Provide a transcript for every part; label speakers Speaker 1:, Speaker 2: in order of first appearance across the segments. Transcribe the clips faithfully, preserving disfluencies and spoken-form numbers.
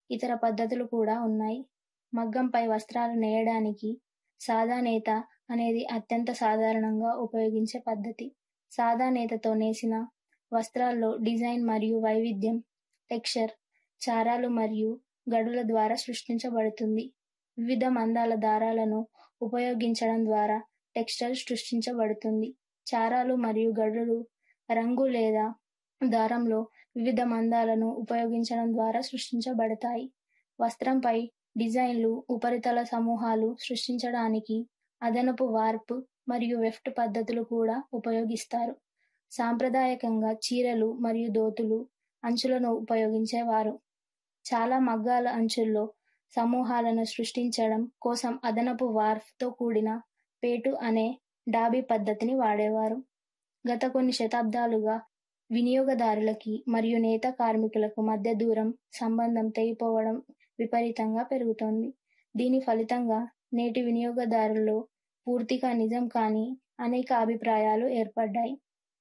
Speaker 1: ఇతర పద్ధతులు కూడా ఉన్నాయి. మగ్గంపై వస్త్రాలు నేయడానికి సాదా నేత అనేది అత్యంత సాధారణంగా ఉపయోగించే పద్ధతి. సాదా నేతతో నేసిన వస్త్రాల్లో డిజైన్ మరియు వైవిధ్యం టెక్స్చర్ చారాలు మరియు గడుల ద్వారా సృష్టించబడుతుంది. వివిధ మందాల దారాలను ఉపయోగించడం ద్వారా టెక్స్చర్ సృష్టించబడుతుంది. చారాలు మరియు గడులు రంగు లేదా దారంలో వివిధ మందాలను ఉపయోగించడం ద్వారా సృష్టించబడతాయి. వస్త్రంపై డిజైన్లు, ఉపరితల సమూహాలు సృష్టించడానికి అదనపు వార్ప్ మరియు వెఫ్ట్ పద్ధతులు కూడా ఉపయోగిస్తారు. సాంప్రదాయకంగా చీరలు మరియు ధోతులు అంచులను ఉపయోగించేవారు. చాలా మగ్గాల అంచుల్లో సమూహాలను సృష్టించడం కోసం అదనపు వార్ప్తో కూడిన పేటు అనే డాబీ పద్ధతిని వాడేవారు. గత కొన్ని శతాబ్దాలుగా వినియోగదారులకి మరియు నేత కార్మికులకు మధ్య దూరం, సంబంధం తెగిపోవడం విపరీతంగా పెరుగుతోంది. దీని ఫలితంగా నేటి వినియోగదారుల్లో పూర్తిగా నిజం కాని అనేక అభిప్రాయాలు ఏర్పడ్డాయి.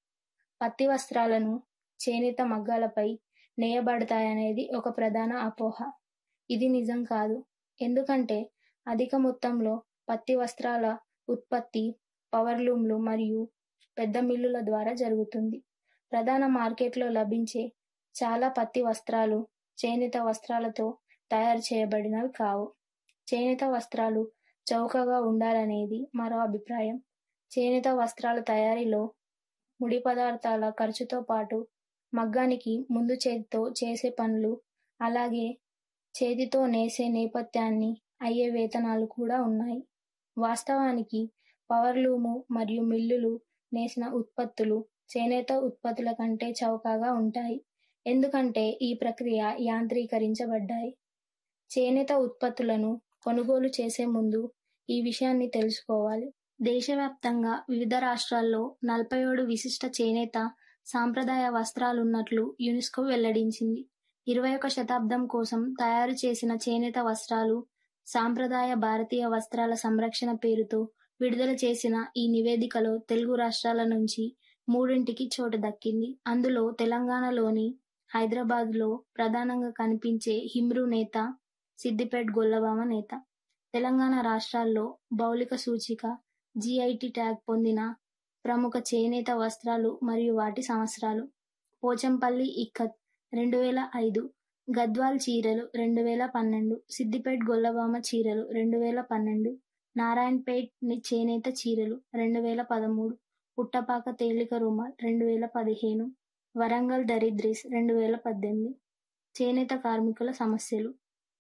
Speaker 1: పత్తి వస్త్రాలను చేనేత మగ్గాలపై నేయబడతాయనేది ఒక ప్రధాన అపోహ. ఇది నిజం కాదు. ఎందుకంటే అధిక మొత్తంలో పత్తి వస్త్రాల ఉత్పత్తి పవర్లూమ్లు మరియు పెద్ద మిల్లుల ద్వారా జరుగుతుంది. ప్రధాన మార్కెట్లో లభించే చాలా పత్తి వస్త్రాలు చేనేత వస్త్రాలతో తయారు చేయబడినవి కావు. చేనేత వస్త్రాలు చౌకగా ఉండాలనేది మరో అభిప్రాయం. చేనేత వస్త్రాల తయారీలో ముడి పదార్థాల ఖర్చుతో పాటు మగ్గానికి ముందు చేతితో చేసే పనులు, అలాగే చేతితో నేసే నేపథ్యాన్ని అయ్యే వేతనాలు కూడా ఉన్నాయి. వాస్తవానికి పవర్లూము మరియు మిల్లులు నేసిన ఉత్పత్తులు చేనేత ఉత్పత్తుల కంటే చౌకగా ఉంటాయి. ఎందుకంటే ఈ ప్రక్రియ యాంత్రీకరించబడ్డాయి. చేనేత ఉత్పత్తులను కొనుగోలు చేసే ముందు ఈ విషయాన్ని తెలుసుకోవాలి. దేశవ్యాప్తంగా వివిధ రాష్ట్రాల్లో నలభై ఏడు విశిష్ట చేనేత సాంప్రదాయ వస్త్రాలున్నట్లు యునెస్కో వెల్లడించింది. ఇరవై ఒక శతాబ్దం కోసం తయారు చేసిన చేనేత వస్త్రాలు సాంప్రదాయ భారతీయ వస్త్రాల సంరక్షణ పేరుతో విడుదల చేసిన ఈ నివేదికలో తెలుగు రాష్ట్రాల నుంచి మూడింటికి చోటు దక్కింది. అందులో తెలంగాణలోని హైదరాబాద్లో ప్రధానంగా కనిపించే హిమ్రూ నేత, సిద్దిపేట్ గొల్లభామ నేత. తెలంగాణ రాష్ట్రాల్లో భౌలిక సూచిక జిఐటి ట్యాగ్ పొందిన ప్రముఖ చేనేత వస్త్రాలు మరియు వాటి సంవత్సరాలు. పోచంపల్లి ఇక్కత్ రెండు వేల ఐదు, గద్వాల్ చీరలు రెండు వేల పన్నెండు, సిద్దిపేట్ గొల్లభామ చీరలు రెండు వేల పన్నెండు, నారాయణపేట్ చేనేత చీరలు రెండు వేల పదమూడు, పుట్టపాక తేలిక రుమాల్ రెండు వేల పదిహేను, వరంగల్ దరిద్రీస్ రెండు వేల పద్దెనిమిది. చేనేత కార్మికుల సమస్యలు.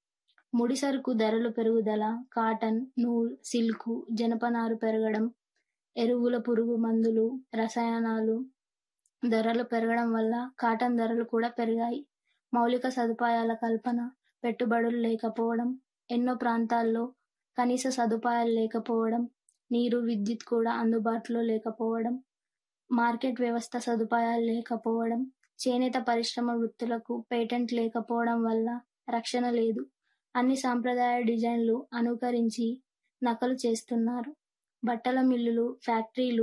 Speaker 1: ముడిసరుకు ధరలు పెరుగుదల, కాటన్, నూల్, సిల్కు, జనపనార పెరగడం, ఎరువుల, పురుగు మందులు, రసాయనాలు ధరలు పెరగడం వల్ల కాటన్ ధరలు కూడా పెరిగాయి. మౌలిక సదుపాయాల కల్పన, పెట్టుబడులు లేకపోవడం, ఎన్నో ప్రాంతాల్లో కనీస సదుపాయాలు లేకపోవడం, నీరు, విద్యుత్ కూడా అందుబాటులో లేకపోవడం, మార్కెట్ వ్యవస్థ సదుపాయాలు లేకపోవడం, చేనేత పరిశ్రమ వృత్తులకు పేటెంట్ లేకపోవడం వల్ల రక్షణ లేదు. అన్ని సాంప్రదాయ డిజైన్లు అనుకరించి నకలు చేస్తున్నారు. బట్టల మిల్లులు, ఫ్యాక్టరీలు,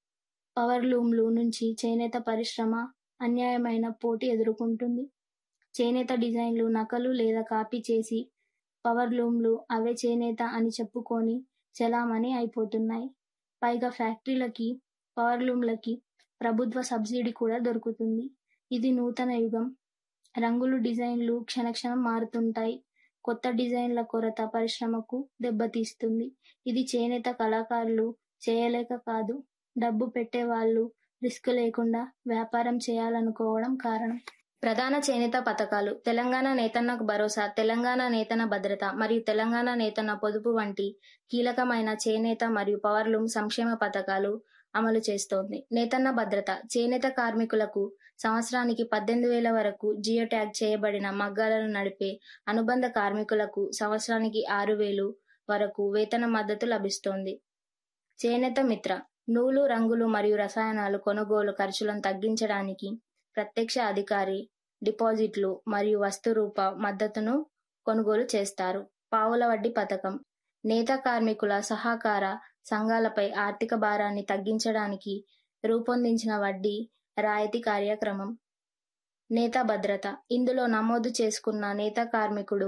Speaker 1: పవర్లూమ్లు నుంచి చేనేత పరిశ్రమ అన్యాయమైన పోటీ ఎదుర్కొంటుంది. చేనేత డిజైన్లు నకలు లేదా కాపీ చేసి పవర్లూమ్లు అవే చేనేత అని చెప్పుకొని చలామణి అయిపోతున్నాయి. పైగా ఫ్యాక్టరీలకి, పవర్లూమ్లకి ప్రభుత్వ సబ్సిడీ కూడా దొరుకుతుంది. ఇది నూతన యుగం. రంగులు, డిజైన్లు క్షణక్షణం మారుతుంటాయి. కొత్త డిజైన్ల కొరత పరిశ్రమకు దెబ్బతీస్తుంది. ఇది చేనేత కళాకారులు చేయలేక కాదు, డబ్బు పెట్టేవాళ్లు రిస్క్ లేకుండా వ్యాపారం చేయాలనుకోవడం కారణం. ప్రధాన చేనేత పథకాలు: తెలంగాణ నేతన్నకు భరోసా, తెలంగాణ నేతన్న భద్రత మరియు తెలంగాణ నేతన్న పొదుపు వంటి కీలకమైన చేనేత మరియు పవర్లూమ్ సంక్షేమ పథకాలు అమలు చేస్తోంది. నేతన్న భద్రత: చేనేత కార్మికులకు సంవత్సరానికి పద్దెనిమిది వేల వరకు జియో ట్యాగ్ చేయబడిన మగ్గాలను నడిపే అనుబంధ కార్మికులకు సంవత్సరానికి ఆరు వేలు వరకు వేతన మద్దతు లభిస్తోంది. చేనేత మిత్ర: నూలు, రంగులు మరియు రసాయనాలు కొనుగోలు ఖర్చులను తగ్గించడానికి ప్రత్యక్ష అధికారి డిపాజిట్లు మరియు వస్తు రూప మద్దతును కొనుగోలు చేస్తారు. పావుల వడ్డీ పథకం: నేత కార్మికుల సహకార సంఘాలపై ఆర్థిక భారాన్ని తగ్గించడానికి రూపొందించిన వడ్డీ రాయితీ కార్యక్రమం. నేత భద్రత: ఇందులో నమోదు చేసుకున్న నేత కార్మికుడు